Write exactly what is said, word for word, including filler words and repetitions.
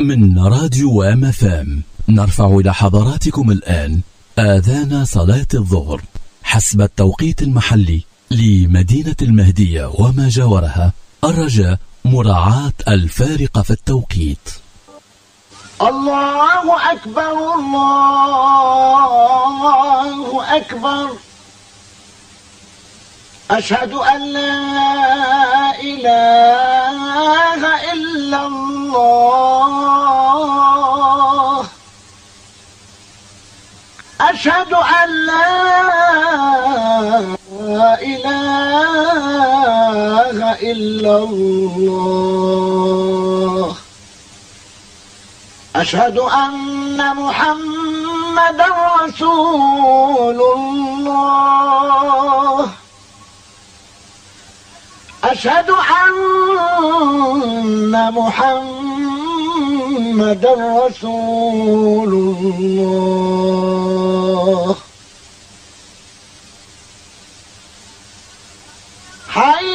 من راديو أم إف إم نرفع إلى حضراتكم الآن آذان صلاة الظهر حسب التوقيت المحلي لمدينة المهدية وما جاورها، الرجاء مراعاة الفارق في التوقيت. الله أكبر الله أكبر، أشهد أن لا إله إلا الله، أشهد أن لا إله إلا الله، أشهد أن محمدا رسول الله، أشهد أن محمدا رسول الله،